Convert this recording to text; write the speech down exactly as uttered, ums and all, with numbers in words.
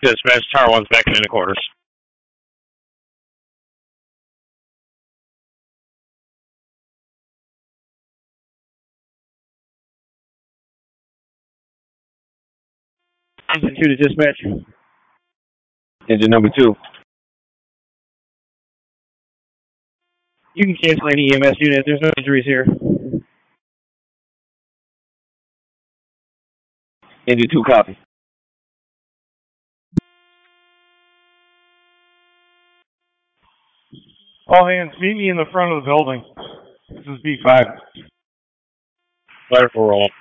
Dispatch, Tower one's back into quarters. Engine two to dispatch. Engine number two. You can cancel any E M S unit. There's no injuries here. Engine two copy. All hands, meet me in the front of the building. This is B five. Letter for roll.